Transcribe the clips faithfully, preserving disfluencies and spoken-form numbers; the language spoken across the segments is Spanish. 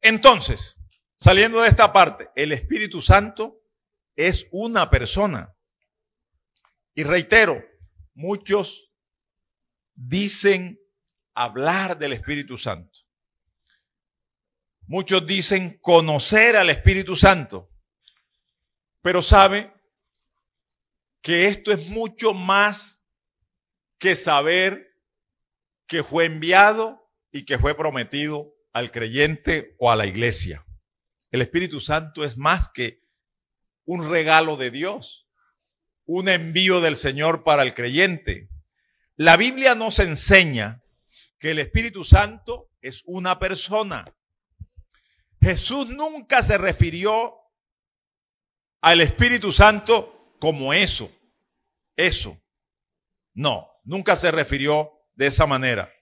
Entonces, saliendo de esta parte, el Espíritu Santo es una persona. Y reitero, muchos dicen hablar del Espíritu Santo. Muchos dicen conocer al Espíritu Santo. Pero sabe que esto es mucho más que saber que fue enviado y que fue prometido al creyente o a la iglesia. El Espíritu Santo es más que un regalo de Dios, un envío del Señor para el creyente. La Biblia nos enseña que el Espíritu Santo es una persona. Jesús nunca se refirió al Espíritu Santo como eso, eso. No, nunca se refirió de esa manera.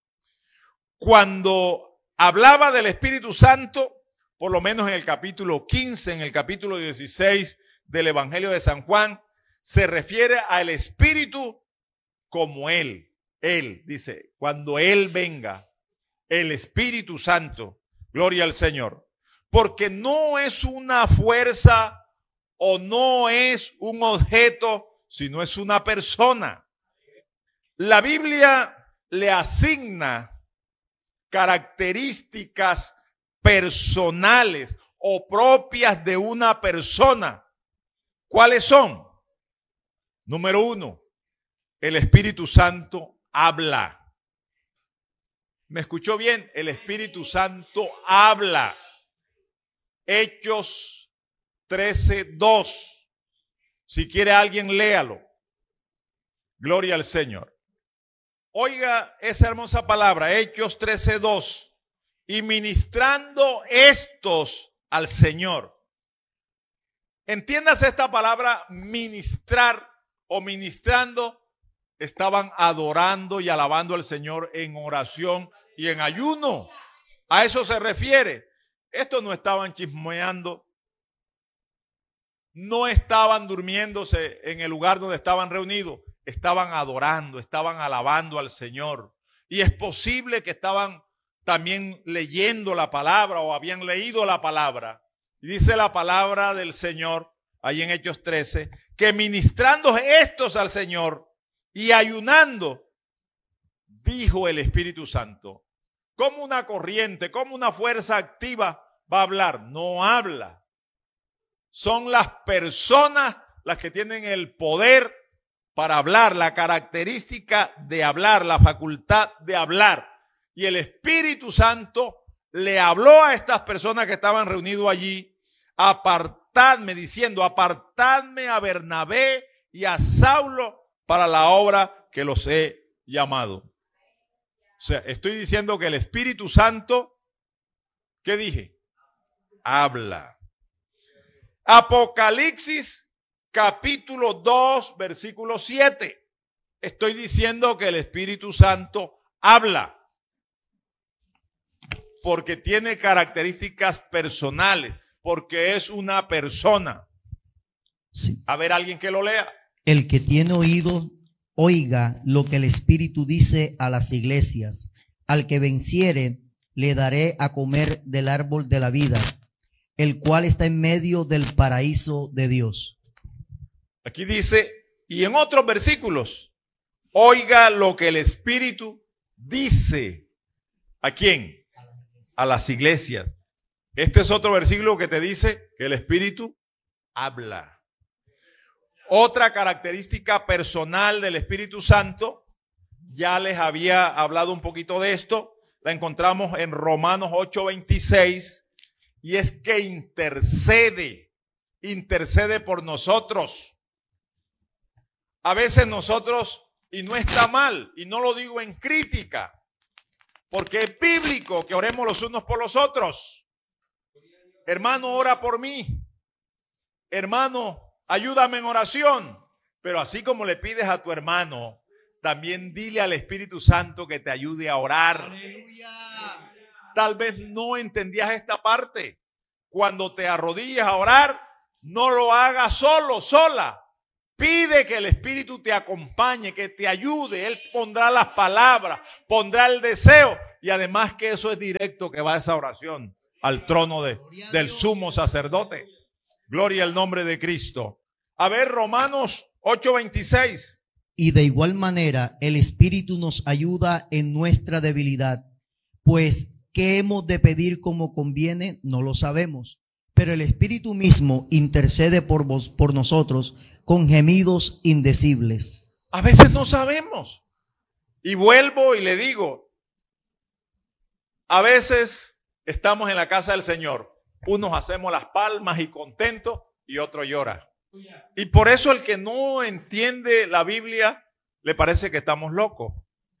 Cuando hablaba del Espíritu Santo, por lo menos en el capítulo quince, en el capítulo dieciséis del Evangelio de San Juan, se refiere al Espíritu como Él. Él dice, cuando Él venga, el Espíritu Santo, gloria al Señor, porque no es una fuerza o no es un objeto, sino es una persona. La Biblia le asigna características personales o propias de una persona. ¿Cuáles son? Número uno, el Espíritu Santo habla. ¿Me escuchó bien? El Espíritu Santo habla. Hechos trece, dos. Si quiere alguien, léalo. Gloria al Señor. Oiga esa hermosa palabra, Hechos trece, dos. Y ministrando estos al Señor. Entiéndase esta palabra ministrar o ministrando. Estaban adorando y alabando al Señor en oración y en ayuno. A eso se refiere. Estos no estaban chismeando. No estaban durmiéndose en el lugar donde estaban reunidos. Estaban adorando, estaban alabando al Señor. Y es posible que estaban también leyendo la palabra o habían leído la palabra. Y dice la palabra del Señor, ahí en Hechos trece, que ministrando estos al Señor y ayunando, dijo el Espíritu Santo. ¿Cómo una corriente, cómo una fuerza activa va a hablar? No habla. Son las personas las que tienen el poder para hablar, la característica de hablar, la facultad de hablar. Y el Espíritu Santo le habló a estas personas que estaban reunidos allí, apartadme, diciendo, apartadme a Bernabé y a Saulo para la obra que los he llamado. O sea, estoy diciendo que el Espíritu Santo, ¿qué dije? Habla. Apocalipsis capítulo dos, versículo siete. Estoy diciendo que el Espíritu Santo habla. Porque tiene características personales, porque es una persona. Sí. A ver, alguien que lo lea. El que tiene oído, oiga lo que el Espíritu dice a las iglesias. Al que venciere, le daré a comer del árbol de la vida, el cual está en medio del paraíso de Dios. Aquí dice, y en otros versículos, oiga lo que el Espíritu dice. ¿A quién? A las iglesias. Este es otro versículo que te dice que el Espíritu habla. Otra característica personal del Espíritu Santo, ya les había hablado un poquito de esto, la encontramos en Romanos ocho, veintiséis, y es que intercede, intercede por nosotros. A veces nosotros, y no está mal, y no lo digo en crítica, porque es bíblico que oremos los unos por los otros. Hermano, ora por mí. Hermano, ayúdame en oración. Pero así como le pides a tu hermano, también dile al Espíritu Santo que te ayude a orar. Aleluya. Tal vez no entendías esta parte. Cuando te arrodillas a orar, no lo hagas solo, sola. Pide que el Espíritu te acompañe, que te ayude. Él pondrá las palabras, pondrá el deseo. Y además que eso es directo que va a esa oración. al trono de, del sumo sacerdote. Gloria al nombre de Cristo. A ver, Romanos ocho veintiséis. Y de igual manera el Espíritu nos ayuda en nuestra debilidad, pues ¿qué hemos de pedir como conviene? No lo sabemos, pero el Espíritu mismo intercede por vos, por nosotros con gemidos indecibles. A veces no sabemos. Y vuelvo y le digo, a veces estamos en la casa del Señor, unos hacemos las palmas y contentos y otro llora. Y por eso el que no entiende la Biblia le parece que estamos locos.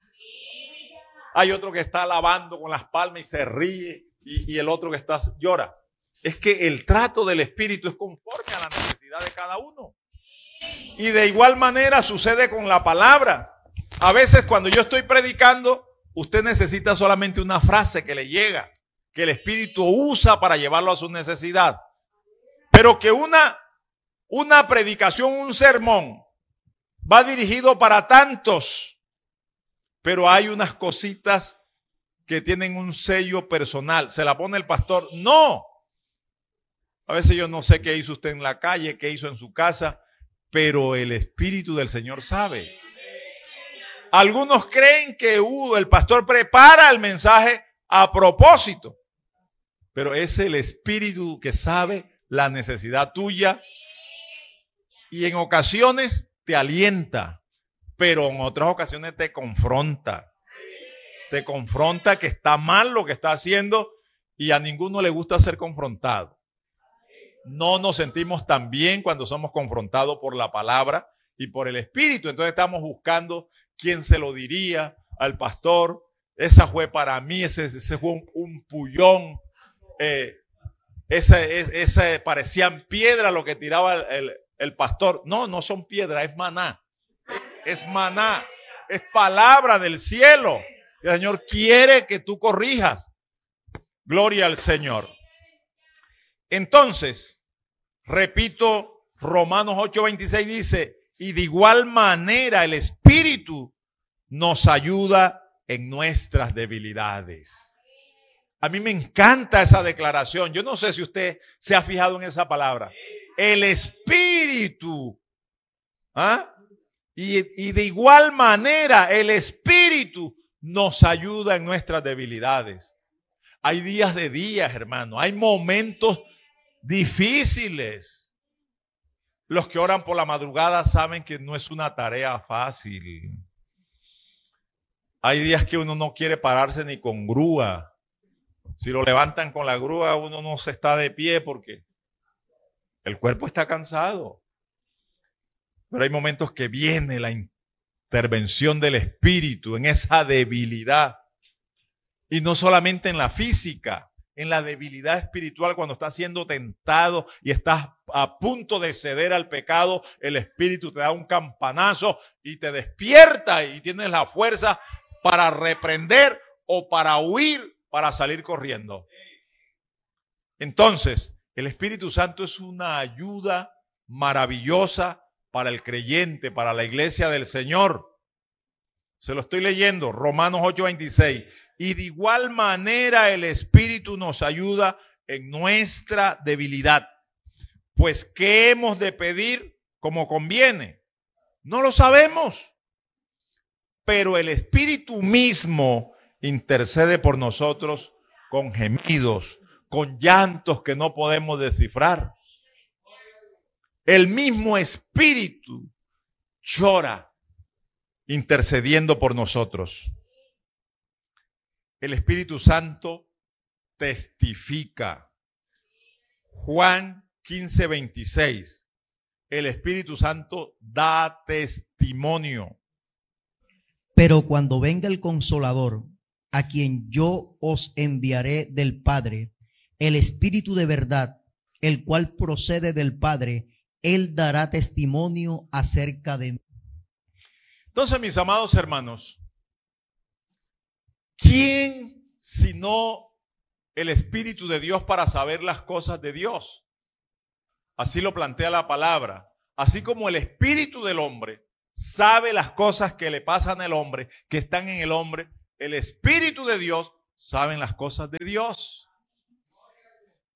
Hay otro que está alabando con las palmas y se ríe y, y el otro que está llora. Es que el trato del Espíritu es conforme a la necesidad de cada uno. Y de igual manera sucede con la palabra. A veces cuando yo estoy predicando, usted necesita solamente una frase que le llega, que el Espíritu usa para llevarlo a su necesidad. Pero que una, una predicación, un sermón, va dirigido para tantos, pero hay unas cositas que tienen un sello personal. ¿Se la pone el pastor? No. A veces yo no sé qué hizo usted en la calle, qué hizo en su casa, pero el Espíritu del Señor sabe. Algunos creen que uh, el pastor prepara el mensaje a propósito, pero es el Espíritu que sabe la necesidad tuya y en ocasiones te alienta, pero en otras ocasiones te confronta. Te confronta que está mal lo que está haciendo y a ninguno le gusta ser confrontado. No nos sentimos tan bien cuando somos confrontados por la palabra y por el Espíritu. Entonces estamos buscando quién se lo diría al pastor. Esa fue para mí, ese, ese fue un, un pullón. Eh, ese, ese, ese parecían piedra lo que tiraba el, el, el pastor. No, no son piedras, es maná. Es maná, es palabra del cielo. El Señor quiere que tú corrijas. Gloria al Señor. Entonces, repito, Romanos ocho veintiséis dice, y de igual manera el Espíritu nos ayuda en nuestras debilidades. A mí me encanta esa declaración. Yo no sé si usted se ha fijado en esa palabra. El Espíritu. ¿Ah? Y, y de igual manera el Espíritu nos ayuda en nuestras debilidades. Hay días de días, hermano. Hay momentos difíciles. Los que oran por la madrugada saben que no es una tarea fácil. Hay días que uno no quiere pararse ni con grúa. Si lo levantan con la grúa, uno no se está de pie porque el cuerpo está cansado. Pero hay momentos que viene la intervención del Espíritu en esa debilidad. Y no solamente en la física, en la debilidad espiritual cuando estás siendo tentado y estás a punto de ceder al pecado, el Espíritu te da un campanazo y te despierta y tienes la fuerza para reprender o para huir, para salir corriendo. Entonces, el Espíritu Santo es una ayuda maravillosa para el creyente, para la iglesia del Señor. Se lo estoy leyendo, Romanos ocho veintiséis. Y de igual manera el Espíritu nos ayuda en nuestra debilidad. Pues, ¿qué hemos de pedir como conviene? No lo sabemos. Pero el Espíritu mismo intercede por nosotros con gemidos, con llantos que no podemos descifrar. El mismo Espíritu llora intercediendo por nosotros. El Espíritu Santo testifica. Juan quince veintiséis. El Espíritu Santo da testimonio. Pero cuando venga el Consolador, a quien yo os enviaré del Padre, el Espíritu de verdad, el cual procede del Padre, Él dará testimonio acerca de mí. Entonces, mis amados hermanos, ¿quién sino el Espíritu de Dios para saber las cosas de Dios? Así lo plantea la palabra. Así como el Espíritu del hombre sabe las cosas que le pasan al hombre, que están en el hombre, el Espíritu de Dios sabe las cosas de Dios.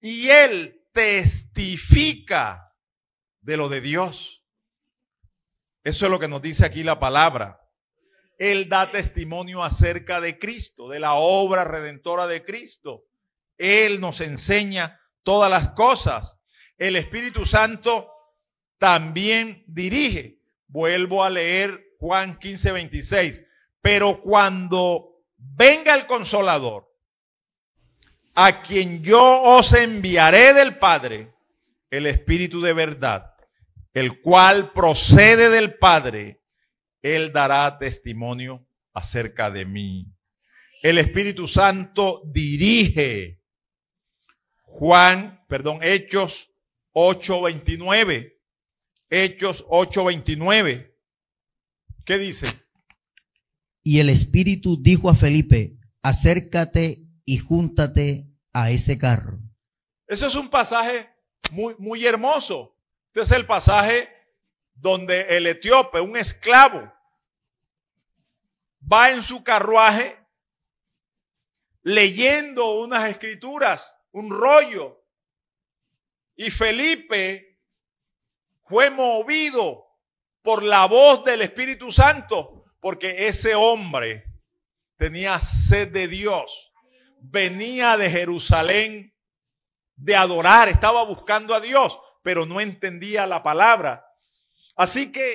y él testifica de lo de Dios. Eso es lo que nos dice aquí la palabra. Él da testimonio acerca de Cristo, de la obra redentora de Cristo. Él nos enseña todas las cosas. El Espíritu Santo también dirige. Vuelvo a leer Juan quince, veintiséis. Pero cuando venga el Consolador, a quien yo os enviaré del Padre, el Espíritu de verdad, el cual procede del Padre, él dará testimonio acerca de mí. El Espíritu Santo dirige. Juan, perdón, Hechos ocho veintinueve. Hechos ocho veintinueve. ¿Qué dice? Y el Espíritu dijo a Felipe, acércate y júntate a ese carro. Eso es un pasaje muy, muy hermoso. Este es el pasaje donde el etíope, un esclavo, va en su carruaje leyendo unas escrituras, un rollo. Y Felipe fue movido por la voz del Espíritu Santo, porque ese hombre tenía sed de Dios. Venía de Jerusalén de adorar, estaba buscando a Dios, pero no entendía la palabra. Así que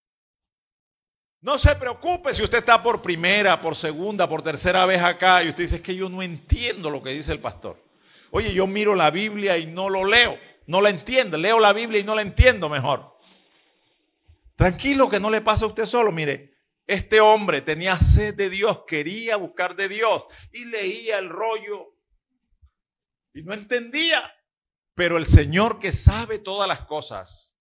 no se preocupe si usted está por primera, por segunda, por tercera vez acá y usted dice, es que yo no entiendo lo que dice el pastor. Oye, yo miro la Biblia y no lo leo, no la entiendo, leo la Biblia y no la entiendo mejor. Tranquilo, que no le pasa a usted solo. Mire, este hombre tenía sed de Dios, quería buscar de Dios y leía el rollo y no entendía. Pero el Señor, que sabe todas las cosas,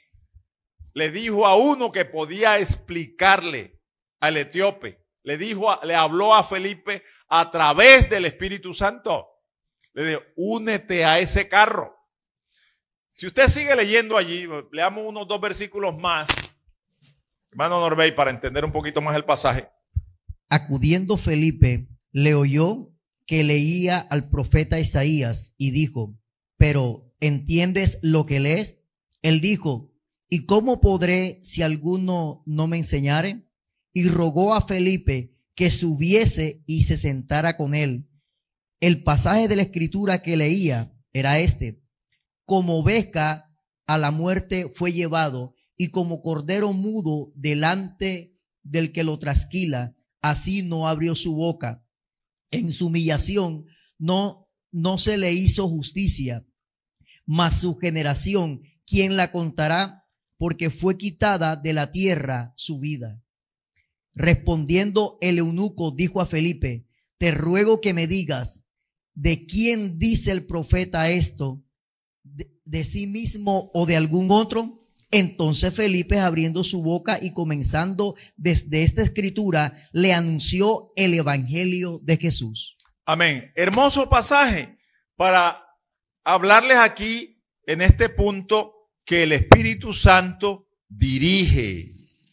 le dijo a uno que podía explicarle al etíope, le dijo, le habló a Felipe a través del Espíritu Santo. Le dijo, únete a ese carro. Si usted sigue leyendo allí, leamos unos dos versículos más, hermano Norbey, para entender un poquito más el pasaje. Acudiendo Felipe, le oyó que leía al profeta Isaías y dijo, pero ¿entiendes lo que lees? Él dijo, ¿y cómo podré si alguno no me enseñare? Y rogó a Felipe que subiese y se sentara con él. El pasaje de la escritura que leía era este: como oveja a la muerte fue llevado, y como cordero mudo delante del que lo trasquila, así no abrió su boca. En su humillación no, no se le hizo justicia, mas su generación, ¿quién la contará? Porque fue quitada de la tierra su vida. Respondiendo el eunuco dijo a Felipe, te ruego que me digas, ¿de quién dice el profeta esto? ¿De, de sí mismo o de algún otro? Entonces Felipe, abriendo su boca y comenzando desde esta escritura, le anunció el evangelio de Jesús. Amén. Hermoso pasaje para hablarles aquí en este punto que el Espíritu Santo dirige.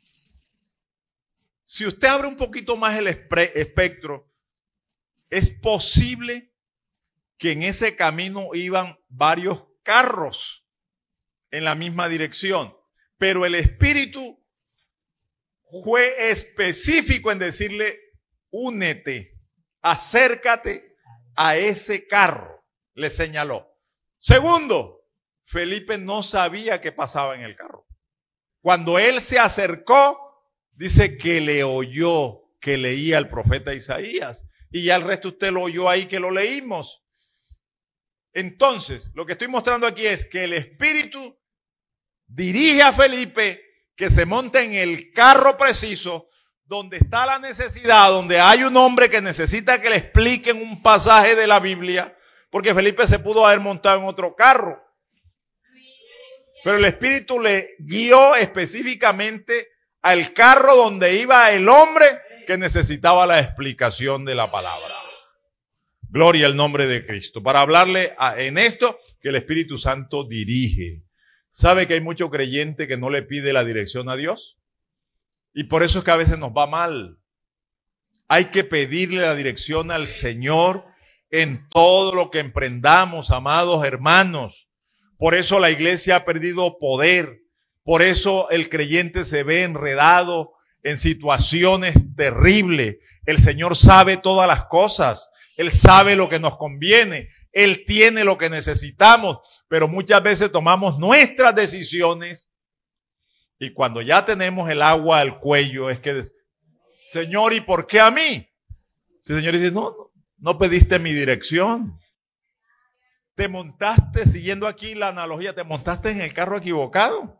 Si usted abre un poquito más el espectro, es posible que en ese camino iban varios carros en la misma dirección, pero el Espíritu fue específico en decirle, únete, acércate a ese carro, le señaló. Segundo, Felipe no sabía qué pasaba en el carro. Cuando él se acercó, dice que le oyó que leía el profeta Isaías, y ya el resto usted lo oyó ahí que lo leímos. Entonces, lo que estoy mostrando aquí es que el Espíritu dirige a Felipe que se monte en el carro preciso donde está la necesidad, donde hay un hombre que necesita que le expliquen un pasaje de la Biblia, porque Felipe se pudo haber montado en otro carro. Pero el Espíritu le guió específicamente al carro donde iba el hombre que necesitaba la explicación de la palabra. Gloria al nombre de Cristo. Para hablarle a, en esto que el Espíritu Santo dirige. ¿Sabe que hay mucho creyente que no le pide la dirección a Dios? Y por eso es que a veces nos va mal. Hay que pedirle la dirección al Señor en todo lo que emprendamos, amados hermanos. Por eso la iglesia ha perdido poder. Por eso el creyente se ve enredado en situaciones terribles. El Señor sabe todas las cosas. Él sabe lo que nos conviene. Él tiene lo que necesitamos. Pero muchas veces tomamos nuestras decisiones. Y cuando ya tenemos el agua al cuello, es que, Señor, ¿y por qué a mí? Si el Señor dice, no, no, no pediste mi dirección. Te montaste, siguiendo aquí la analogía, te montaste en el carro equivocado.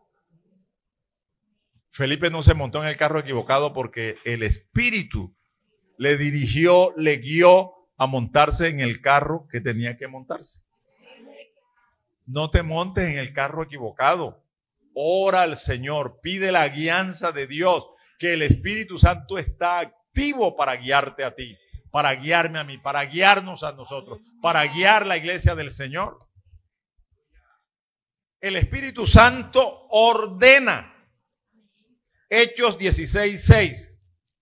Felipe no se montó en el carro equivocado porque el Espíritu le dirigió, le guió a montarse en el carro que tenía que montarse. No te montes en el carro equivocado. Ora al Señor, pide la guianza de Dios, que el Espíritu Santo está activo para guiarte a ti, para guiarme a mí, para guiarnos a nosotros, para guiar la iglesia del Señor. El Espíritu Santo ordena. Hechos dieciséis, seis.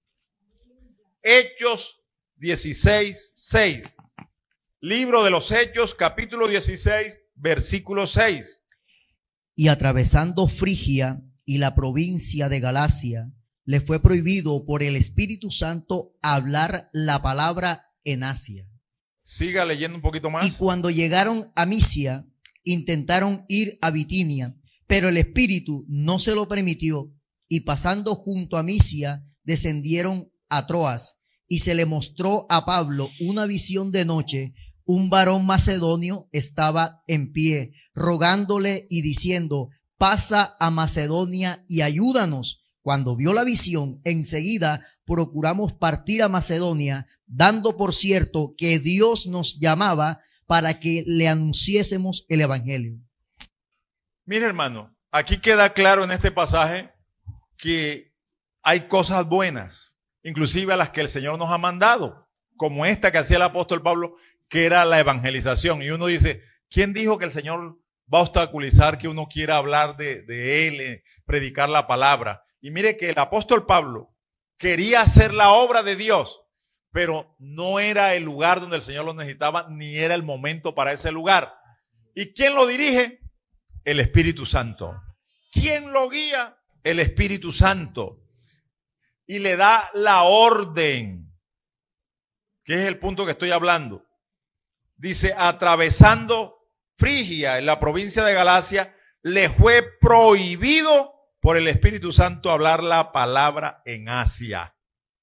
Hechos dieciséis, seis. Libro de los Hechos, capítulo dieciséis, versículo seis. Y atravesando Frigia y la provincia de Galacia, le fue prohibido por el Espíritu Santo hablar la palabra en Asia. Siga leyendo un poquito más. Y cuando llegaron a Misia, intentaron ir a Bitinia, pero el Espíritu no se lo permitió. Y pasando junto a Misia, descendieron a Troas, y se le mostró a Pablo una visión de noche. Un varón macedonio estaba en pie, rogándole y diciendo, pasa a Macedonia y ayúdanos. Cuando vio la visión, enseguida procuramos partir a Macedonia, dando por cierto que Dios nos llamaba para que le anunciésemos el evangelio. Mire, hermano, aquí queda claro en este pasaje que hay cosas buenas, inclusive a las que el Señor nos ha mandado, como esta que hacía el apóstol Pablo, que era la evangelización. Y uno dice, ¿quién dijo que el Señor va a obstaculizar que uno quiera hablar de, de Él, eh, predicar la palabra? Y mire que el apóstol Pablo quería hacer la obra de Dios, pero no era el lugar donde el Señor lo necesitaba, ni era el momento para ese lugar. ¿Y quién lo dirige? El Espíritu Santo. ¿Quién lo guía? El Espíritu Santo. Y le da la orden, que es el punto que estoy hablando. Dice, atravesando Frigia, en la provincia de Galacia, le fue prohibido por el Espíritu Santo hablar la palabra en Asia.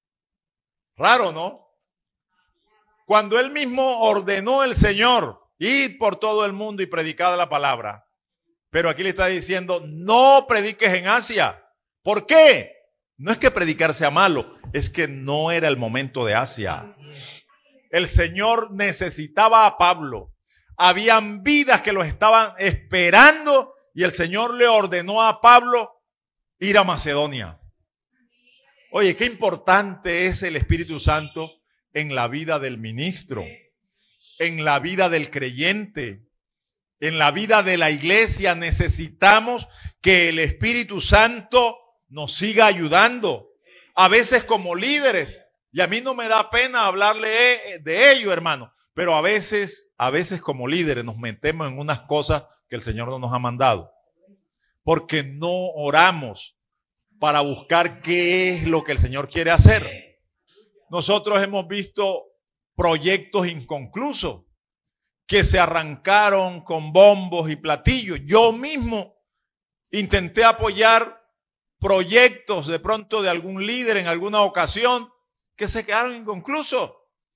Raro, ¿no? Cuando él mismo ordenó el Señor, ir por todo el mundo y predicar la palabra. Pero aquí le está diciendo, no prediques en Asia. ¿Por qué? No es que predicar sea malo, es que no era el momento de Asia. El Señor necesitaba a Pablo. Habían vidas que los estaban esperando y el Señor le ordenó a Pablo ir a Macedonia. Oye, qué importante es el Espíritu Santo en la vida del ministro, en la vida del creyente, en la vida de la iglesia. Necesitamos que el Espíritu Santo nos siga ayudando. A veces como líderes, y a mí no me da pena hablarle de ello, hermano, pero a veces, a veces como líderes nos metemos en unas cosas que el Señor no nos ha mandado. Porque no oramos para buscar qué es lo que el Señor quiere hacer. Nosotros hemos visto proyectos inconclusos que se arrancaron con bombos y platillos. Yo mismo intenté apoyar proyectos de pronto de algún líder en alguna ocasión que se quedaron inconclusos.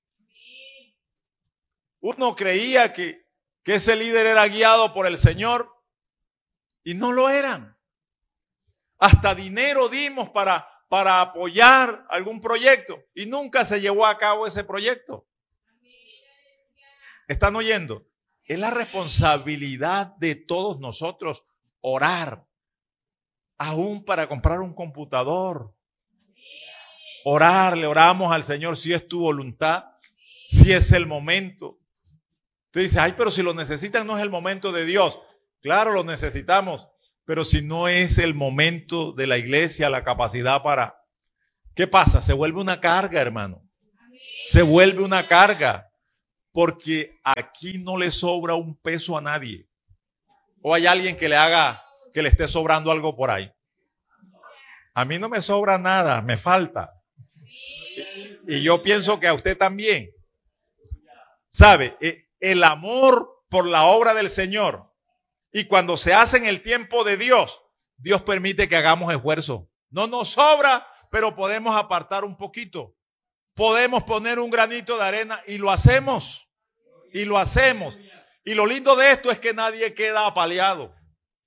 Uno creía que, que ese líder era guiado por el Señor y no lo eran. Hasta dinero dimos para, para apoyar algún proyecto y nunca se llevó a cabo ese proyecto. ¿Están oyendo? Es la responsabilidad de todos nosotros orar, aún para comprar un computador. Orar, le oramos al Señor si es tu voluntad, si es el momento. Usted dice, ay, pero si lo necesitan no es el momento de Dios. Claro, lo necesitamos, pero si no es el momento de la iglesia, la capacidad para... ¿Qué pasa? Se vuelve una carga, hermano. Se vuelve una carga. porque aquí no le sobra un peso a nadie. O hay alguien que le haga, que le esté sobrando algo por ahí. A mí no me sobra nada, me falta. Y yo pienso que a usted también. ¿Sabe? El amor por la obra del Señor. Y cuando se hace en el tiempo de Dios, Dios permite que hagamos esfuerzo. No nos sobra, pero podemos apartar un poquito. Podemos poner un granito de arena y lo hacemos. Y lo hacemos. Y lo lindo de esto es que nadie queda apaleado.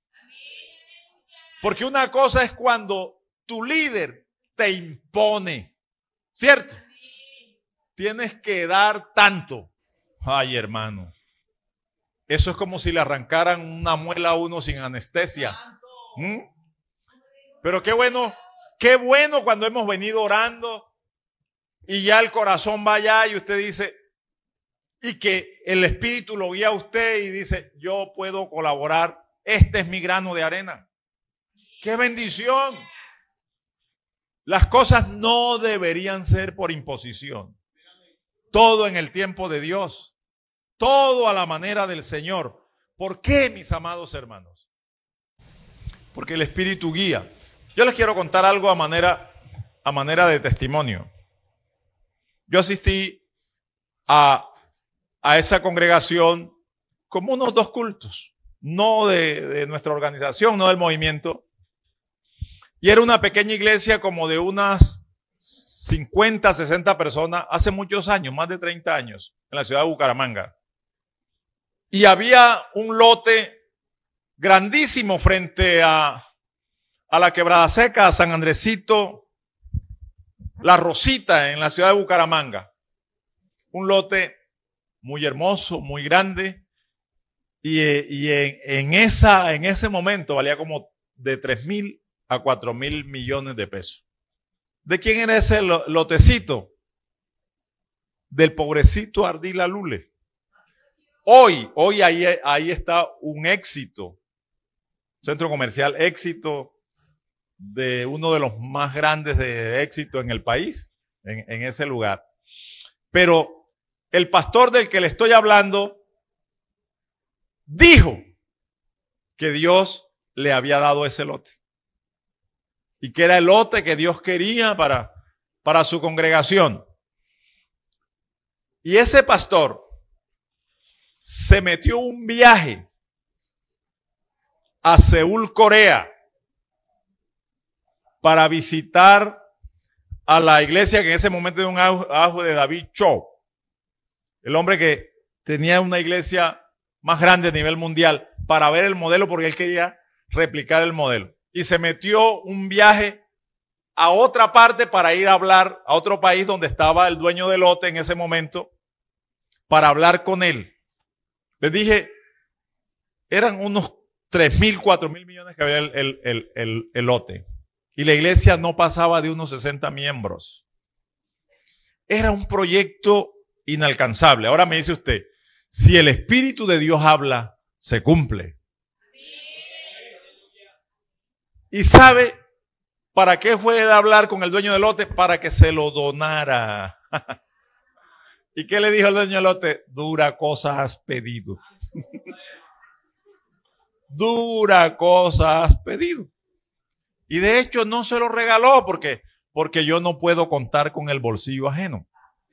Porque una cosa es cuando tu líder te impone, ¿cierto? Tienes que dar tanto. Ay, hermano. Eso es como si le arrancaran una muela a uno sin anestesia. ¿Mm? Pero qué bueno, qué bueno cuando hemos venido orando y ya el corazón va allá y usted dice, y que el Espíritu lo guía a usted y dice, yo puedo colaborar, este es mi grano de arena. ¡Qué bendición! Las cosas no deberían ser por imposición. Todo en el tiempo de Dios. Todo a la manera del Señor. ¿Por qué, mis amados hermanos? Porque el Espíritu guía. Yo les quiero contar algo a manera, a manera de testimonio. Yo asistí a, a esa congregación como unos dos cultos. No de, de nuestra organización, no del movimiento. Y era una pequeña iglesia como de unas cincuenta, sesenta personas hace muchos años, más de treinta años, en la ciudad de Bucaramanga. Y había un lote grandísimo frente a, a la Quebrada Seca, a San Andresito, La Rosita, en la ciudad de Bucaramanga. Un lote muy hermoso, muy grande. Y, y en, en, esa, en ese momento valía como de tres mil a cuatro mil millones de pesos. ¿De quién era ese lotecito? Del pobrecito Ardila Lule. Hoy, hoy ahí, ahí está un éxito, centro comercial éxito, de uno de los más grandes de éxito en el país, en, en ese lugar. Pero el pastor del que le estoy hablando dijo que Dios le había dado ese lote. Y que era el lote que Dios quería para, para su congregación. Y ese pastor se metió un viaje a Seúl, Corea, para visitar a la iglesia que en ese momento era un auge de David Cho, el hombre que tenía una iglesia más grande a nivel mundial, para ver el modelo porque él quería replicar el modelo. Y se metió un viaje a otra parte para ir a hablar a otro país donde estaba el dueño del lote en ese momento, para hablar con él. Les dije, eran unos tres mil, cuatro mil millones que había el, el, el, el, el lote. Y la iglesia no pasaba de unos sesenta miembros. Era un proyecto inalcanzable. Ahora me dice usted, si el Espíritu de Dios habla, se cumple. ¿Y sabe para qué fue a hablar con el dueño del lote? Para que se lo donara. ¿Y qué le dijo el dueño del lote? Dura cosa has pedido. Dura cosa has pedido. Y de hecho no se lo regaló porque, porque yo no puedo contar con el bolsillo ajeno.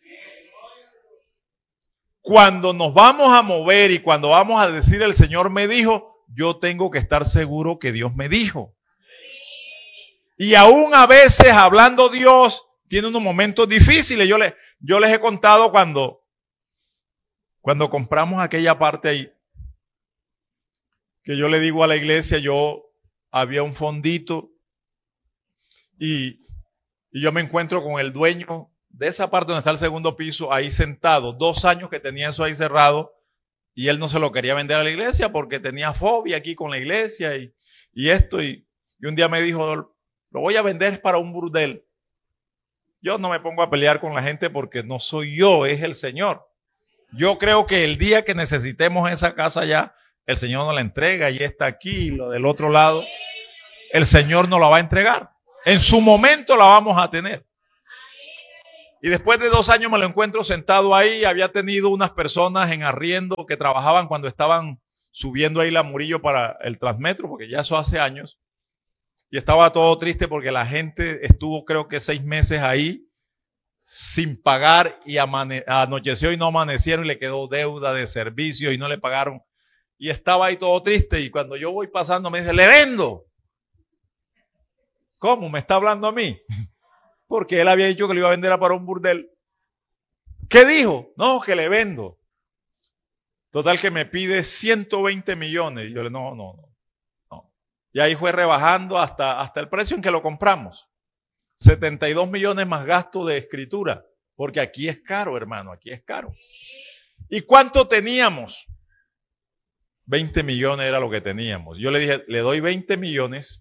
Cuando nos vamos a mover y cuando vamos a decir el Señor me dijo, yo tengo que estar seguro que Dios me dijo. Y aún a veces hablando Dios tiene unos momentos difíciles. Yo les, yo les he contado cuando, cuando compramos aquella parte ahí, que yo le digo a la iglesia, yo había un fondito y, y yo me encuentro con el dueño de esa parte donde está el segundo piso, ahí sentado, dos años que tenía eso ahí cerrado y él no se lo quería vender a la iglesia porque tenía fobia aquí con la iglesia y, y esto y, y un día me dijo, lo voy a vender para un burdel. Yo no me pongo a pelear con la gente porque no soy yo, es el Señor. Yo creo que el día que necesitemos esa casa ya, el Señor nos la entrega y está aquí, lo del otro lado, el Señor nos la va a entregar. En su momento la vamos a tener. Y después de dos años me lo encuentro sentado ahí. Había tenido unas personas en arriendo que trabajaban cuando estaban subiendo ahí la Murillo para el Transmetro, porque ya eso hace años. Y estaba todo triste porque la gente estuvo creo que seis meses ahí sin pagar y amane- anocheció y no amanecieron y le quedó deuda de servicios y no le pagaron. Y estaba ahí todo triste y cuando yo voy pasando me dice, le vendo. ¿Cómo? ¿Me está hablando a mí? Porque él había dicho que lo iba a vender para un burdel. ¿Qué dijo? No, que le vendo. Total que me pide ciento veinte millones. Y yo le no, no, no, no. Y ahí fue rebajando hasta, hasta el precio en que lo compramos. setenta y dos millones más gasto de escritura. Porque aquí es caro, hermano, aquí es caro. ¿Y cuánto teníamos? veinte millones era lo que teníamos. Yo le dije, le doy veinte millones.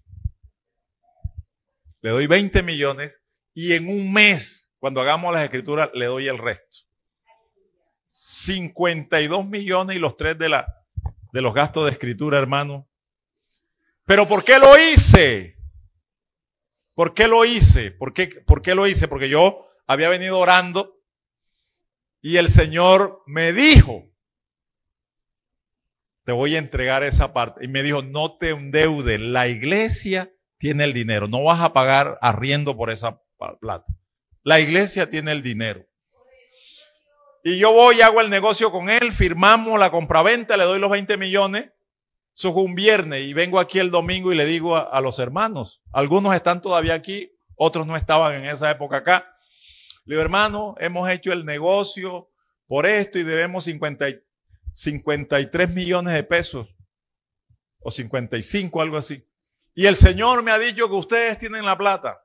Le doy veinte millones. Y en un mes, cuando hagamos las escrituras, le doy el resto. cincuenta y dos millones y los tres de, la, de los gastos de escritura, hermano. ¿Pero por qué lo hice? ¿Por qué lo hice? ¿Por qué, por qué lo hice? Porque yo había venido orando y el Señor me dijo, te voy a entregar esa parte. Y me dijo, no te endeudes, la iglesia tiene el dinero, no vas a pagar arriendo por esa plata. La iglesia tiene el dinero. Y yo voy y hago el negocio con él, firmamos la compraventa, le doy los veinte millones. Eso fue un viernes y vengo aquí el domingo y le digo a, a los hermanos, algunos están todavía aquí, otros no estaban en esa época acá. Le digo, hermano, hemos hecho el negocio por esto y debemos cincuenta, cincuenta y tres millones de pesos o cincuenta y cinco, algo así. Y el Señor me ha dicho que ustedes tienen la plata,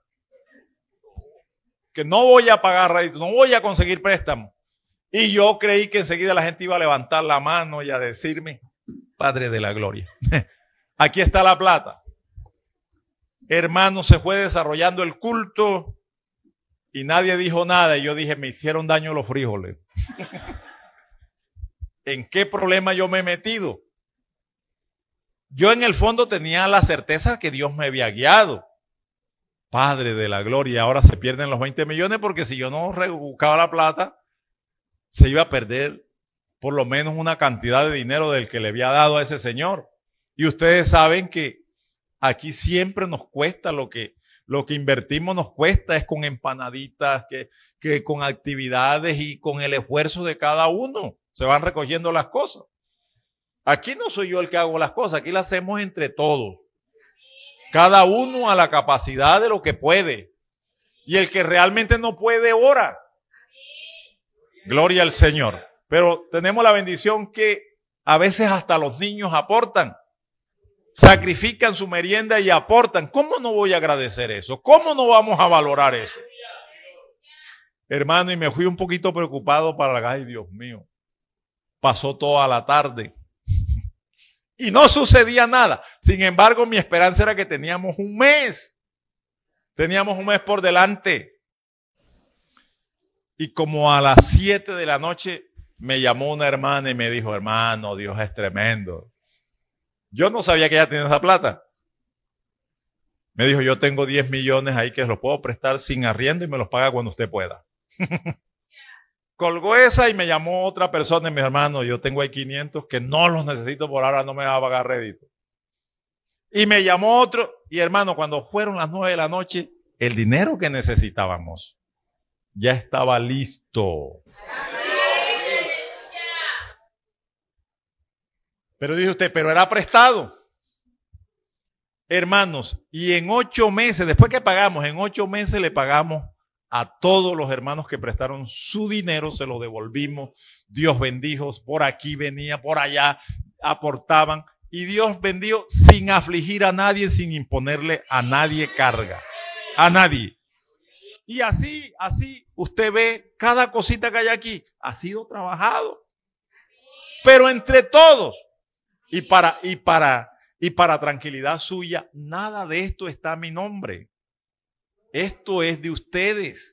que no voy a pagar rédito, no voy a conseguir préstamo. Y yo creí que enseguida la gente iba a levantar la mano y a decirme, Padre de la gloria, aquí está la plata. Hermano, se fue desarrollando el culto y nadie dijo nada. Y yo dije, me hicieron daño los frijoles. ¿En qué problema yo me he metido? Yo en el fondo tenía la certeza que Dios me había guiado. Padre de la gloria, ahora se pierden los veinte millones porque si yo no rebuscaba la plata, se iba a perder por lo menos una cantidad de dinero del que le había dado a ese señor. Y ustedes saben que aquí siempre nos cuesta lo que, lo que invertimos nos cuesta, es con empanaditas, que, que con actividades y con el esfuerzo de cada uno se van recogiendo las cosas. Aquí no soy yo el que hago las cosas, aquí las hacemos entre todos. Cada uno a la capacidad de lo que puede. Y el que realmente no puede, ora. Gloria al Señor. Pero tenemos la bendición que a veces hasta los niños aportan. Sacrifican su merienda y aportan. ¿Cómo no voy a agradecer eso? ¿Cómo no vamos a valorar eso? Hermano, y me fui un poquito preocupado para la ay, Dios mío. Pasó toda la tarde. Y no sucedía nada. Sin embargo, mi esperanza era que teníamos un mes. Teníamos un mes por delante. Y como a las siete de la noche me llamó una hermana y me dijo, hermano, Dios es tremendo. Yo no sabía que ella tenía esa plata. Me dijo, yo tengo diez millones ahí que los puedo prestar sin arriendo y me los paga cuando usted pueda. Colgó esa y me llamó otra persona y me dijo, hermano, yo tengo ahí quinientos que no los necesito por ahora, no me va a pagar rédito. Y me llamó otro y hermano, cuando fueron las nueve de la noche, el dinero que necesitábamos ya estaba listo. Pero dice usted, pero era prestado. Hermanos, y en ocho meses, después que pagamos, en ocho meses le pagamos a todos los hermanos que prestaron su dinero, se lo devolvimos. Dios bendijo, por aquí venía, por allá aportaban. Y Dios bendijo sin afligir a nadie, sin imponerle a nadie carga. A nadie. Y así, así, usted ve cada cosita que hay aquí, ha sido trabajado. Pero entre todos, y para, y para, y para tranquilidad suya, nada de esto está a mi nombre. Esto es de ustedes.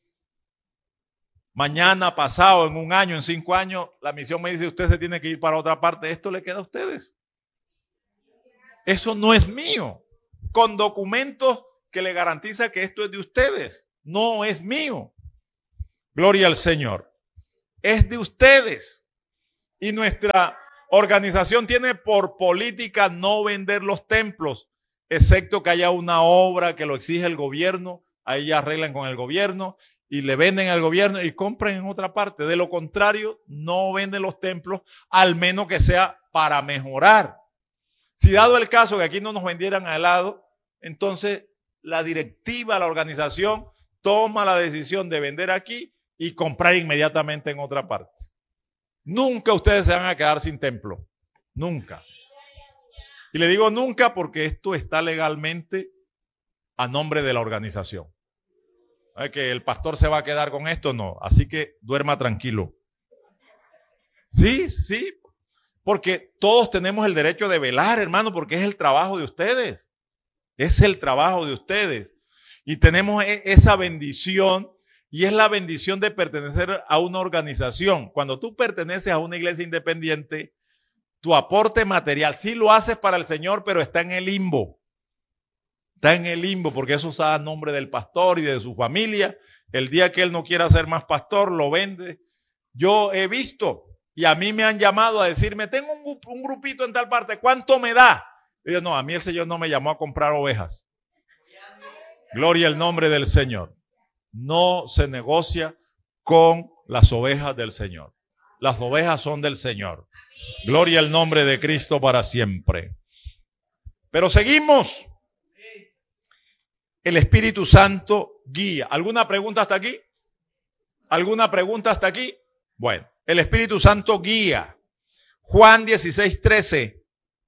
Mañana, pasado, en un año, en cinco años, la misión me dice, usted se tiene que ir para otra parte. Esto le queda a ustedes. Eso no es mío. Con documentos que le garantiza que esto es de ustedes. No es mío. Gloria al Señor. Es de ustedes. Y nuestra organización tiene por política no vender los templos, excepto que haya una obra que lo exige el gobierno. Ahí ya arreglan con el gobierno y le venden al gobierno y compran en otra parte. De lo contrario, no venden los templos, al menos que sea para mejorar. Si dado el caso que aquí no nos vendieran helado, entonces la directiva, la organización, toma la decisión de vender aquí y comprar inmediatamente en otra parte. Nunca ustedes se van a quedar sin templo. Nunca. Y le digo nunca porque esto está legalmente a nombre de la organización. ¿No es que el pastor se va a quedar con esto? No. Así que duerma tranquilo. Sí, sí. Porque todos tenemos el derecho de velar, hermano, porque es el trabajo de ustedes. Es el trabajo de ustedes. Y tenemos esa bendición, y es la bendición de pertenecer a una organización. Cuando tú perteneces a una iglesia independiente, tu aporte material, sí lo haces para el Señor, pero está en el limbo. Está en el limbo, porque eso está a nombre del pastor y de su familia. El día que él no quiera ser más pastor, lo vende. Yo he visto, y a mí me han llamado a decirme, tengo un, un grupito en tal parte, ¿cuánto me da? Y yo, no, a mí el Señor no me llamó a comprar ovejas. Gloria al nombre del Señor. No se negocia con las ovejas del Señor. Las ovejas son del Señor. Gloria al nombre de Cristo para siempre. Pero seguimos. El Espíritu Santo guía. ¿Alguna pregunta hasta aquí? ¿Alguna pregunta hasta aquí? Bueno, el Espíritu Santo guía. Juan dieciséis trece.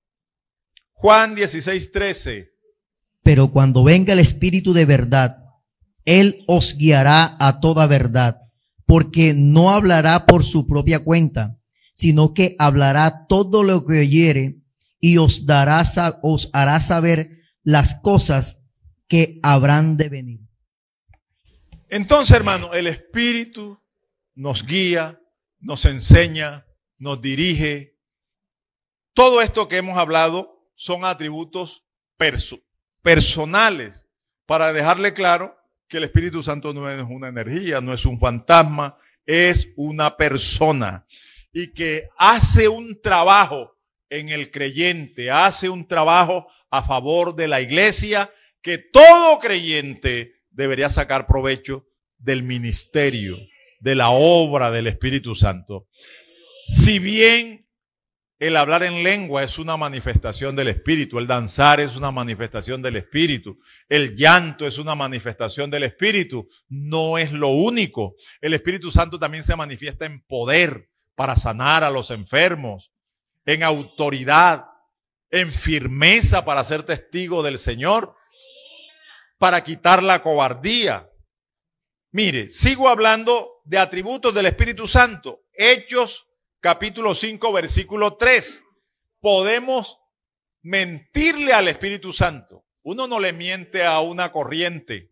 Juan dieciséis trece. Pero cuando venga el Espíritu de verdad, Él os guiará a toda verdad, porque no hablará por su propia cuenta, sino que hablará todo lo que oyere y os dará, os hará saber las cosas que habrán de venir. Entonces, hermano, el Espíritu nos guía, nos enseña, nos dirige. Todo esto que hemos hablado son atributos perso- personales para dejarle claro que el Espíritu Santo no es una energía, no es un fantasma, es una persona y que hace un trabajo en el creyente, hace un trabajo a favor de la iglesia, que todo creyente debería sacar provecho del ministerio, de la obra del Espíritu Santo. Si bien el hablar en lengua es una manifestación del Espíritu, el danzar es una manifestación del Espíritu, el llanto es una manifestación del Espíritu, no es lo único. El Espíritu Santo también se manifiesta en poder para sanar a los enfermos, en autoridad, en firmeza para ser testigo del Señor, para quitar la cobardía. Mire, sigo hablando de atributos del Espíritu Santo. Hechos capítulo cinco, versículo tres. Podemos mentirle al Espíritu Santo. Uno no le miente a una corriente.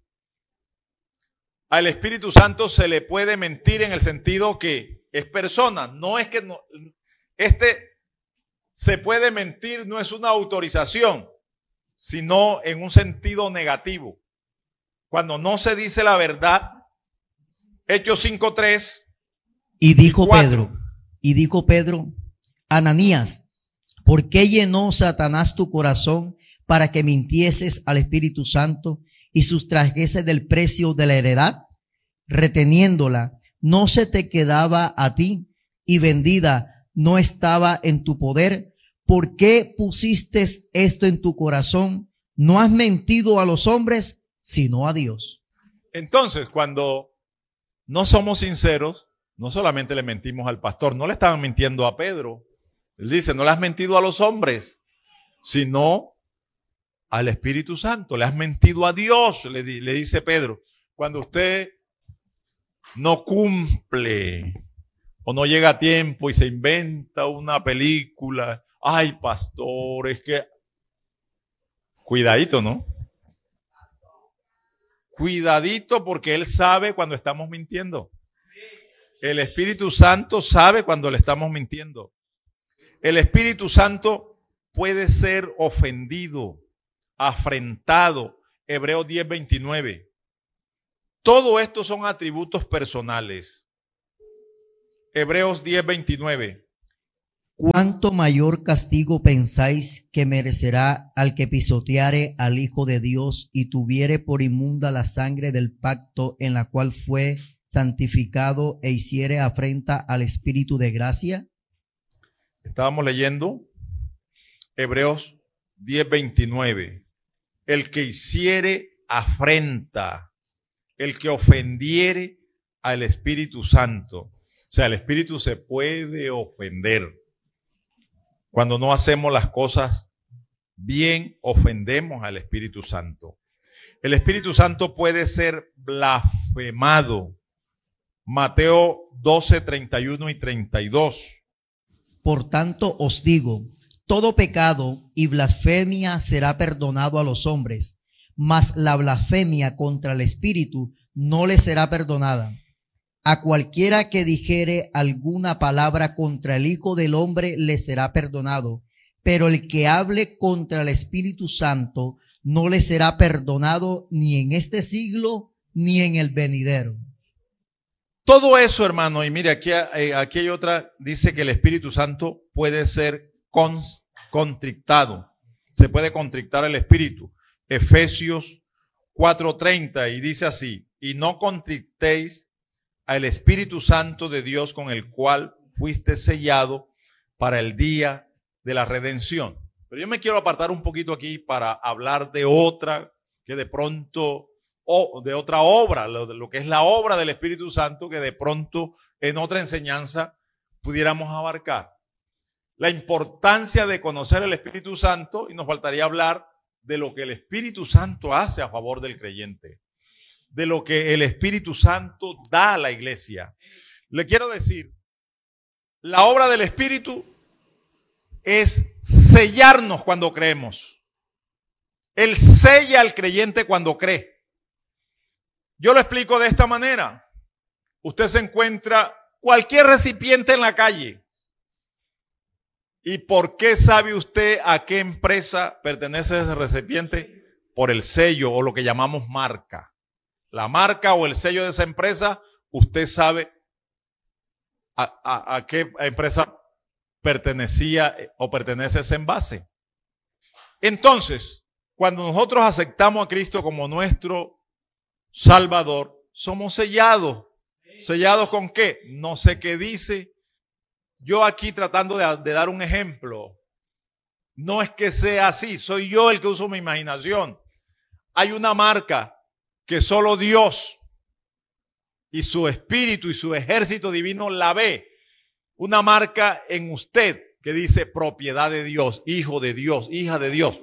Al Espíritu Santo se le puede mentir en el sentido que es persona. No es que no, este se puede mentir, no es una autorización, sino en un sentido negativo. Cuando no se dice la verdad. Hechos cinco, tres. Y dijo Pedro, y dijo Pedro, Ananías, ¿por qué llenó Satanás tu corazón para que mintieses al Espíritu Santo y sustrajeses del precio de la heredad? Reteniéndola, no se te quedaba a ti, y vendida no estaba en tu poder. ¿Por qué pusiste esto en tu corazón? No has mentido a los hombres, sino a Dios. Entonces, cuando no somos sinceros, no solamente le mentimos al pastor, no le estaban mintiendo a Pedro. Él dice, no le has mentido a los hombres, sino al Espíritu Santo. Le has mentido a Dios, le, le dice Pedro. Cuando usted no cumple o no llega a tiempo y se inventa una película, ay, pastor, es que... Cuidadito, ¿no? Cuidadito, porque Él sabe cuando estamos mintiendo. El Espíritu Santo sabe cuando le estamos mintiendo. El Espíritu Santo puede ser ofendido, afrentado. Hebreos diez, veintinueve. Todo esto son atributos personales. Hebreos diez veintinueve. ¿Cuánto mayor castigo pensáis que merecerá al que pisoteare al Hijo de Dios y tuviere por inmunda la sangre del pacto en la cual fue santificado e hiciere afrenta al Espíritu de gracia? Estábamos leyendo Hebreos diez veintinueve. El que hiciere afrenta, el que ofendiere al Espíritu Santo. O sea, el Espíritu se puede ofender. Cuando no hacemos las cosas bien, ofendemos al Espíritu Santo. El Espíritu Santo puede ser blasfemado. Mateo doce, treinta y uno y treinta y dos. Por tanto os digo, todo pecado y blasfemia será perdonado a los hombres, mas la blasfemia contra el Espíritu no le será perdonada. A cualquiera que dijere alguna palabra contra el Hijo del Hombre le será perdonado, pero el que hable contra el Espíritu Santo no le será perdonado ni en este siglo ni en el venidero. Todo eso, hermano, y mire, aquí, eh, aquí hay otra, dice que el Espíritu Santo puede ser con, contrictado, se puede contrictar el Espíritu. Efesios cuatro treinta, y dice así, y no contrictéis al Espíritu Santo de Dios con el cual fuiste sellado para el día de la redención. Pero yo me quiero apartar un poquito aquí para hablar de otra que de pronto, o de otra obra, lo, lo que es la obra del Espíritu Santo, que de pronto en otra enseñanza pudiéramos abarcar. La importancia de conocer el Espíritu Santo, y nos faltaría hablar de lo que el Espíritu Santo hace a favor del creyente, de lo que el Espíritu Santo da a la iglesia. Le quiero decir, la obra del Espíritu es sellarnos cuando creemos. Él sella al creyente cuando cree. Yo lo explico de esta manera. Usted se encuentra cualquier recipiente en la calle. ¿Y por qué sabe usted a qué empresa pertenece ese recipiente? Por el sello o lo que llamamos marca. La marca o el sello de esa empresa, usted sabe a, a, a qué empresa pertenecía o pertenece ese envase. Entonces, cuando nosotros aceptamos a Cristo como nuestro Salvador, somos sellados. ¿Sellados con qué? No sé qué dice. Yo aquí tratando de, de dar un ejemplo. No es que sea así, soy yo el que uso mi imaginación. Hay una marca que solo Dios y su espíritu y su ejército divino la ve. Una marca en usted que dice propiedad de Dios, hijo de Dios, hija de Dios.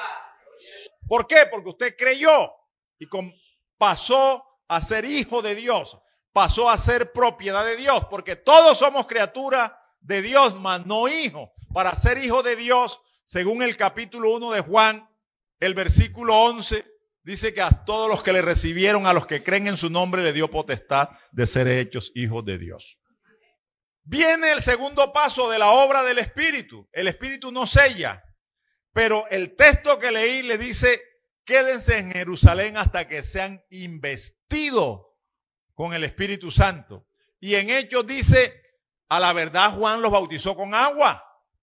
¿Por qué? Porque usted creyó y con, pasó a ser hijo de Dios, pasó a ser propiedad de Dios, porque todos somos criaturas de Dios, mas no hijos. Para ser hijo de Dios, según el capítulo uno de Juan, el versículo once, dice que a todos los que le recibieron, a los que creen en su nombre, le dio potestad de ser hechos hijos de Dios. Viene el segundo paso de la obra del Espíritu. El Espíritu no sella, pero el texto que leí le dice, quédense en Jerusalén hasta que sean investidos con el Espíritu Santo. Y en Hechos dice, a la verdad Juan los bautizó con agua,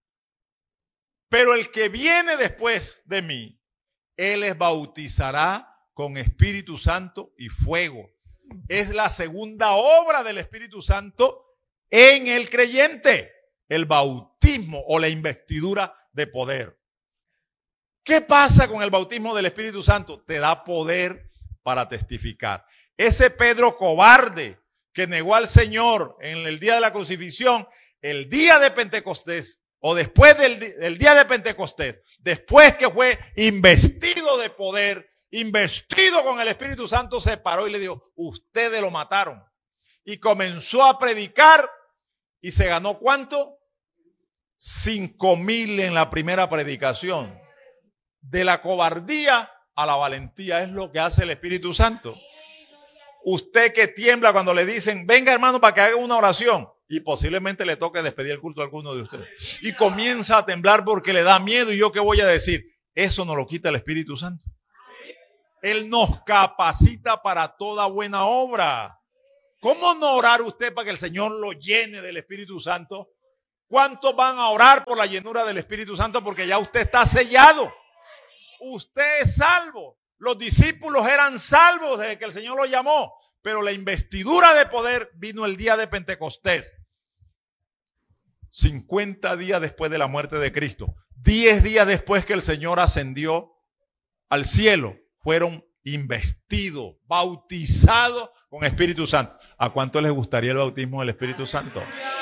pero el que viene después de mí, él les bautizará con Espíritu Santo y fuego. Es la segunda obra del Espíritu Santo en el creyente, el bautismo o la investidura de poder. ¿Qué pasa con el bautismo del Espíritu Santo? Te da poder para testificar. Ese Pedro cobarde que negó al Señor en el día de la crucifixión, el día de Pentecostés, o después del, del día de Pentecostés, después que fue investido de poder, investido con el Espíritu Santo, se paró y le dijo, ustedes lo mataron. Y comenzó a predicar y se ganó ¿cuánto? Cinco mil en la primera predicación. De la cobardía a la valentía es lo que hace el Espíritu Santo. Usted que tiembla cuando le dicen, venga hermano para que haga una oración. Y posiblemente le toque despedir el culto a alguno de ustedes. Y comienza a temblar porque le da miedo. ¿Y yo qué voy a decir? Eso no lo quita el Espíritu Santo. Él nos capacita para toda buena obra. ¿Cómo no orar usted para que el Señor lo llene del Espíritu Santo? ¿Cuántos van a orar por la llenura del Espíritu Santo? Porque ya usted está sellado. Usted es salvo. Los discípulos eran salvos desde que el Señor los llamó. Pero la investidura de poder vino el día de Pentecostés. cincuenta días después de la muerte de Cristo. diez días después que el Señor ascendió al cielo. Fueron investidos, bautizados con Espíritu Santo. ¿A cuánto les gustaría el bautismo del Espíritu Santo?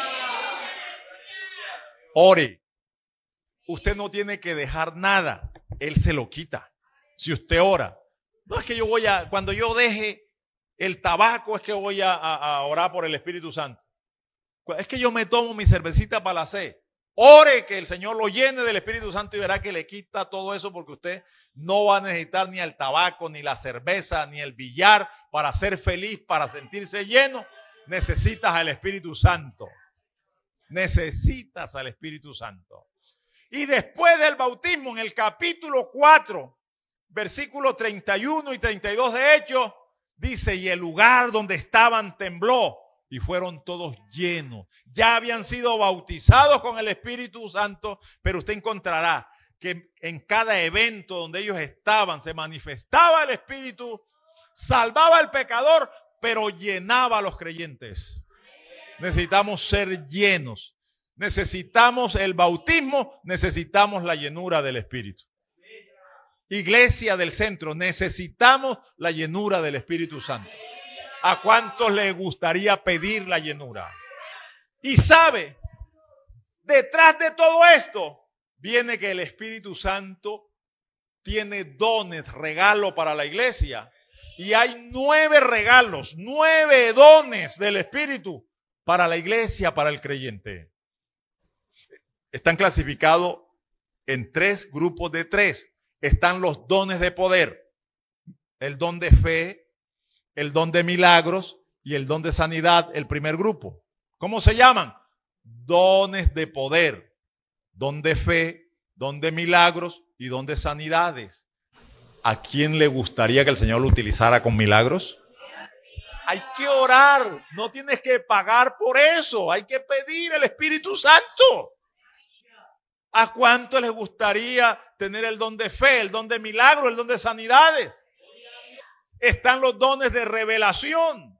Ore. Usted no tiene que dejar nada. Él se lo quita. Si usted ora. No es que yo voy a, cuando yo deje el tabaco es que voy a, a, a orar por el Espíritu Santo. Es que yo me tomo mi cervecita para la sed. Ore que el Señor lo llene del Espíritu Santo y verá que le quita todo eso, porque usted no va a necesitar ni el tabaco, ni la cerveza, ni el billar para ser feliz, para sentirse lleno. Necesitas al Espíritu Santo. Necesitas al Espíritu Santo. Y después del bautismo, en el capítulo cuatro, versículos treinta y uno y treinta y dos de Hechos, dice, y el lugar donde estaban tembló. Y fueron todos llenos. Ya habían sido bautizados con el Espíritu Santo, pero usted encontrará que en cada evento donde ellos estaban se manifestaba el Espíritu, salvaba al pecador, pero llenaba a los creyentes. Necesitamos ser llenos. Necesitamos el bautismo, necesitamos la llenura del Espíritu. Iglesia del Centro, necesitamos la llenura del Espíritu Santo. ¿A cuántos les gustaría pedir la llenura? Y sabe, detrás de todo esto viene que el Espíritu Santo tiene dones, regalos para la iglesia. Y hay nueve regalos, nueve dones del Espíritu para la iglesia, para el creyente. Están clasificados en tres grupos de tres. Están los dones de poder, el don de fe, el don de milagros y el don de sanidad, el primer grupo. ¿Cómo se llaman? Dones de poder, don de fe, don de milagros y don de sanidades. ¿A quién le gustaría que el Señor lo utilizara con milagros? Hay que orar, no tienes que pagar por eso, hay que pedir el Espíritu Santo. ¿A cuánto les gustaría tener el don de fe, el don de milagros, el don de sanidades? Están los dones de revelación,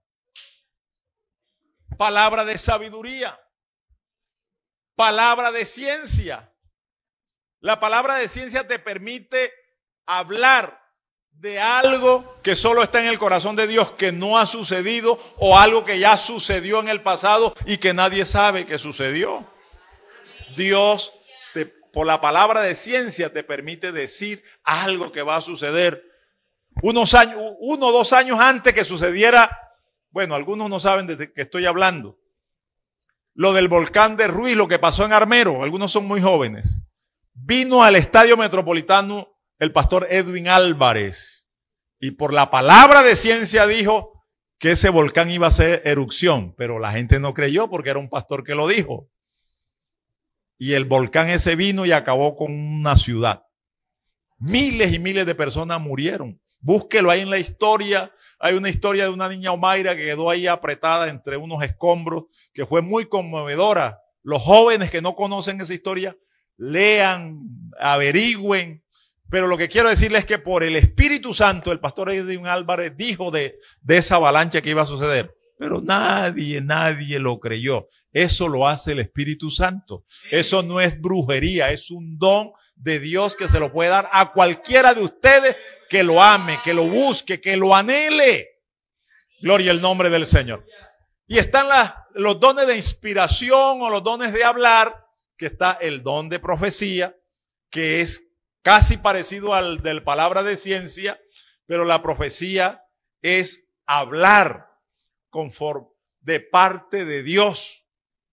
palabra de sabiduría, palabra de ciencia. La palabra de ciencia te permite hablar de algo que solo está en el corazón de Dios, que no ha sucedido, o algo que ya sucedió en el pasado y que nadie sabe que sucedió. Dios, te, por la palabra de ciencia, te permite decir algo que va a suceder unos años, uno o dos años antes que sucediera. Bueno, algunos no saben de qué estoy hablando. Lo del volcán de Ruiz, lo que pasó en Armero, algunos son muy jóvenes. Vino al Estadio Metropolitano el pastor Edwin Álvarez y por la palabra de ciencia dijo que ese volcán iba a hacer erupción, pero la gente no creyó porque era un pastor que lo dijo. Y el volcán ese vino y acabó con una ciudad. Miles y miles de personas murieron. Búsquelo ahí en la historia. Hay una historia de una niña Omaira que quedó ahí apretada entre unos escombros, que fue muy conmovedora. Los jóvenes que no conocen esa historia, lean, averigüen. Pero lo que quiero decirles es que por el Espíritu Santo, el pastor Edwin Álvarez dijo de, de esa avalancha que iba a suceder. Pero nadie, nadie lo creyó. Eso lo hace el Espíritu Santo. Eso no es brujería, es un don de Dios que se lo puede dar a cualquiera de ustedes que lo ame, que lo busque, que lo anhele. Gloria al nombre del Señor. Y están las, los dones de inspiración o los dones de hablar, que está el don de profecía, que es casi parecido al de la palabra de ciencia, pero la profecía es hablar conforme de parte de Dios,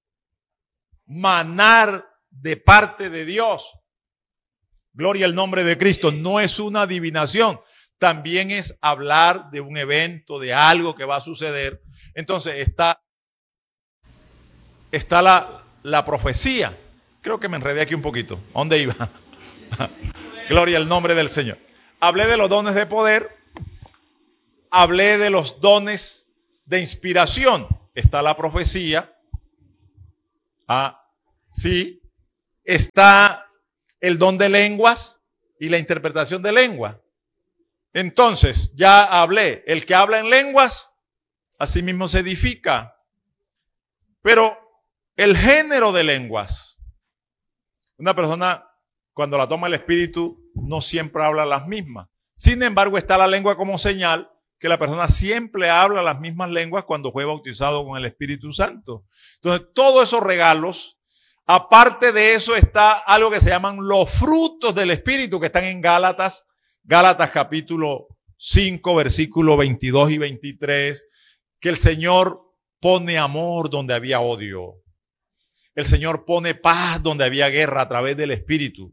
manar de parte de Dios. Gloria al nombre de Cristo. No es una adivinación, también es hablar de un evento, de algo que va a suceder. Entonces está, está la, la profecía. Creo que me enredé aquí un poquito. ¿A dónde iba? Gloria al nombre del Señor. Hablé de los dones de poder, hablé de los dones de inspiración. Está la profecía. Ah, sí. Está el don de lenguas y la interpretación de lengua. Entonces, ya hablé. El que habla en lenguas, así mismo se edifica. Pero el género de lenguas. Una persona, cuando la toma el Espíritu, no siempre habla las mismas. Sin embargo, está la lengua como señal que la persona siempre habla las mismas lenguas cuando fue bautizado con el Espíritu Santo. Entonces, todos esos regalos, aparte de eso, está algo que se llaman los frutos del Espíritu, que están en Gálatas, Gálatas capítulo cinco, versículos veintidós y veintitrés, que el Señor pone amor donde había odio. El Señor pone paz donde había guerra a través del Espíritu.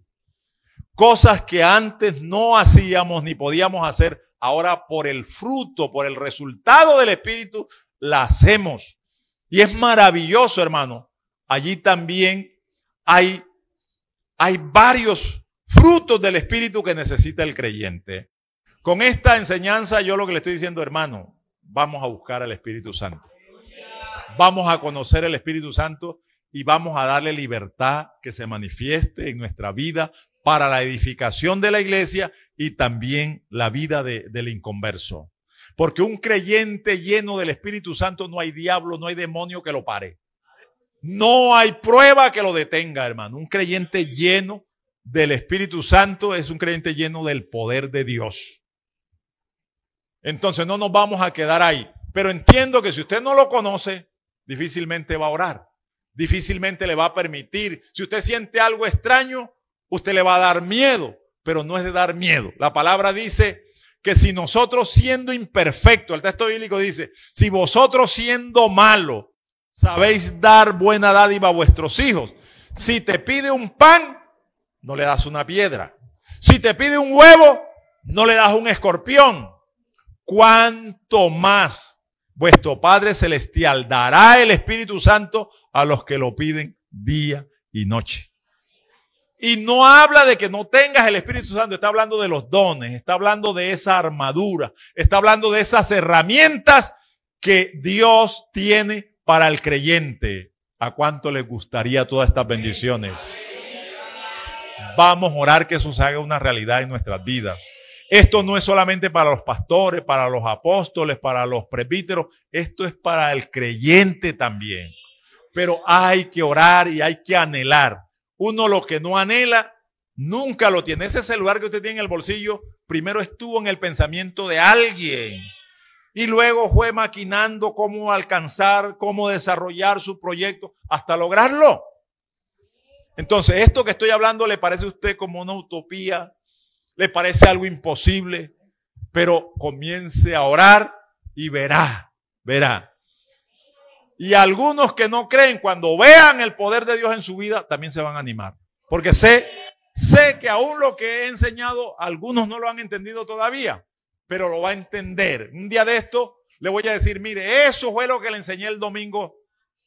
Cosas que antes no hacíamos ni podíamos hacer, ahora por el fruto, por el resultado del Espíritu, la hacemos. Y es maravilloso, hermano. Allí también hay, hay varios frutos del Espíritu que necesita el creyente. Con esta enseñanza yo lo que le estoy diciendo, hermano, vamos a buscar al Espíritu Santo. Vamos a conocer el Espíritu Santo y vamos a darle libertad que se manifieste en nuestra vida para la edificación de la iglesia y también la vida de, del inconverso. Porque un creyente lleno del Espíritu Santo, no hay diablo, no hay demonio que lo pare. No hay prueba que lo detenga, hermano. Un creyente lleno del Espíritu Santo es un creyente lleno del poder de Dios. Entonces no nos vamos a quedar ahí. Pero entiendo que si usted no lo conoce, difícilmente va a orar. Difícilmente le va a permitir. Si usted siente algo extraño, usted le va a dar miedo. Pero no es de dar miedo. La palabra dice que si nosotros siendo imperfectos, el texto bíblico dice, si vosotros siendo malos sabéis dar buena dádiva a vuestros hijos, si te pide un pan, no le das una piedra. Si te pide un huevo, no le das un escorpión. ¿Cuánto más vuestro Padre Celestial dará el Espíritu Santo a los que lo piden día y noche? Y no habla de que no tengas el Espíritu Santo, está hablando de los dones, está hablando de esa armadura, está hablando de esas herramientas que Dios tiene para el creyente. ¿A cuánto les gustaría todas estas bendiciones? Vamos a orar que eso se haga una realidad en nuestras vidas. Esto no es solamente para los pastores, para los apóstoles, para los presbíteros. Esto es para el creyente también. Pero hay que orar y hay que anhelar. Uno lo que no anhela, nunca lo tiene. Ese celular que usted tiene en el bolsillo, primero estuvo en el pensamiento de alguien. Y luego fue maquinando cómo alcanzar, cómo desarrollar su proyecto hasta lograrlo. Entonces, esto que estoy hablando, ¿le parece a usted como una utopía? ¿Le parece algo imposible? Pero comience a orar y verá, verá. Y algunos que no creen, cuando vean el poder de Dios en su vida, también se van a animar. Porque sé, sé que aún lo que he enseñado, algunos no lo han entendido todavía, pero lo va a entender. Un día de esto le voy a decir, mire, eso fue lo que le enseñé el domingo.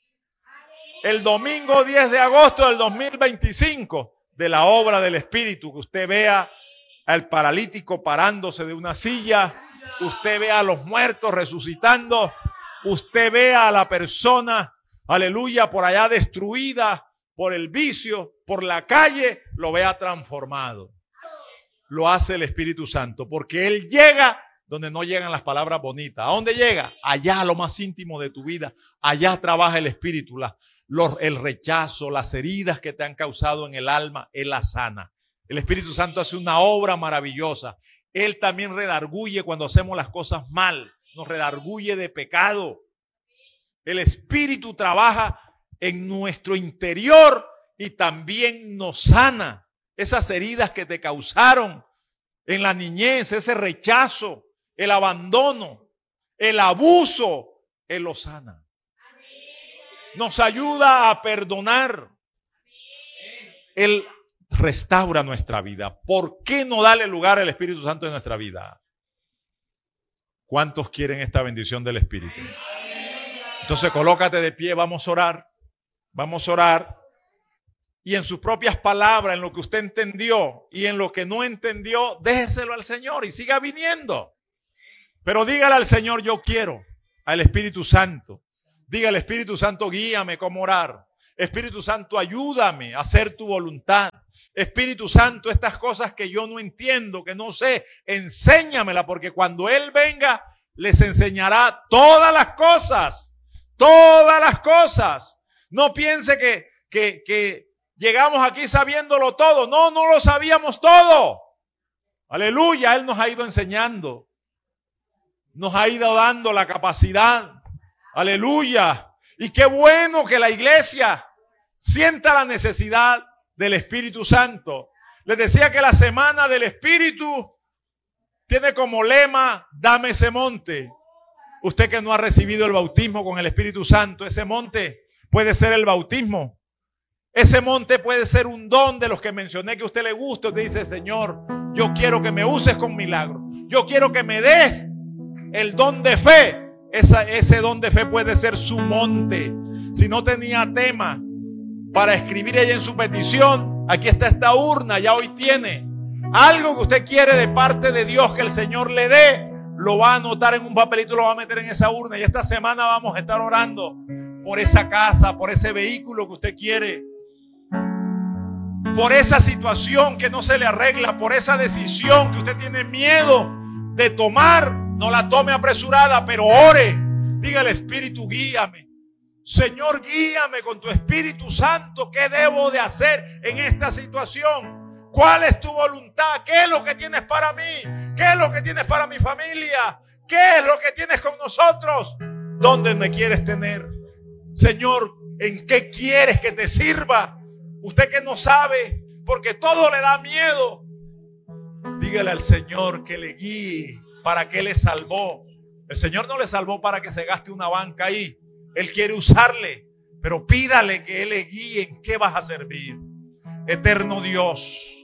El domingo diez de agosto del dos mil veinticinco, de la obra del Espíritu, que usted vea al paralítico parándose de una silla, usted vea a los muertos resucitando, usted vea a la persona, aleluya, por allá destruida por el vicio, por la calle, lo vea transformado. Lo hace el Espíritu Santo, porque Él llega donde no llegan las palabras bonitas. ¿A dónde llega? Allá, a lo más íntimo de tu vida. Allá trabaja el Espíritu. La, los, el rechazo, las heridas que te han causado en el alma, Él las sana. El Espíritu Santo hace una obra maravillosa. Él también redarguye cuando hacemos las cosas mal. Nos redarguye de pecado. El Espíritu trabaja en nuestro interior y también nos sana. Esas heridas que te causaron en la niñez, ese rechazo, el abandono, el abuso, Él lo sana. Nos ayuda a perdonar. Él restaura nuestra vida. ¿Por qué no darle lugar al Espíritu Santo en nuestra vida? ¿Cuántos quieren esta bendición del Espíritu? Entonces colócate de pie, vamos a orar. Vamos a orar. Y en sus propias palabras, en lo que usted entendió y en lo que no entendió, déjeselo al Señor y siga viniendo. Pero dígale al Señor, yo quiero, al Espíritu Santo. Dígale, Espíritu Santo, guíame cómo orar. Espíritu Santo, ayúdame a hacer tu voluntad. Espíritu Santo, estas cosas que yo no entiendo, que no sé, enséñamela, porque cuando Él venga, les enseñará todas las cosas. Todas las cosas. No piense que, que, que llegamos aquí sabiéndolo todo. No, no lo sabíamos todo. Aleluya, Él nos ha ido enseñando. Nos ha ido dando la capacidad. Aleluya. Y qué bueno que la iglesia sienta la necesidad del Espíritu Santo. Les decía que la semana del Espíritu tiene como lema, dame ese monte. Usted que no ha recibido el bautismo con el Espíritu Santo, ese monte puede ser el bautismo. Ese monte puede ser un don de los que mencioné que a usted le gusta. Usted dice, Señor, yo quiero que me uses con milagros. Yo quiero que me des el don de fe. Esa, ese don de fe puede ser su monte. Si no tenía tema para escribir ella en su petición, aquí está esta urna, ya hoy tiene. Algo que usted quiere de parte de Dios que el Señor le dé, lo va a anotar en un papelito, lo va a meter en esa urna. Y esta semana vamos a estar orando por esa casa, por ese vehículo que usted quiere, por esa situación que no se le arregla, por esa decisión que usted tiene miedo de tomar. No la tome apresurada, pero ore. Dígale, Espíritu, guíame. Señor, guíame con tu Espíritu Santo. ¿Qué debo de hacer en esta situación? ¿Cuál es tu voluntad? ¿Qué es lo que tienes para mí? ¿Qué es lo que tienes para mi familia? ¿Qué es lo que tienes con nosotros? ¿Dónde me quieres tener? Señor, ¿en qué quieres que te sirva? Usted que no sabe, porque todo le da miedo. Dígale al Señor que le guíe. ¿Para qué le salvó? El Señor no le salvó para que se gaste una banca ahí. Él quiere usarle, pero pídale que Él le guíe en qué vas a servir. Eterno Dios,